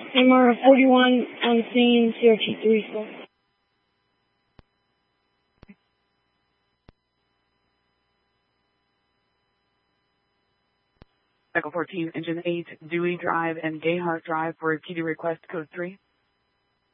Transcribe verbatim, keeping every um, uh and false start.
M R forty-one on scene, C R T three still. Echo fourteen, Engine eight, Dewey Drive and Gayhart Drive for repeated request code three.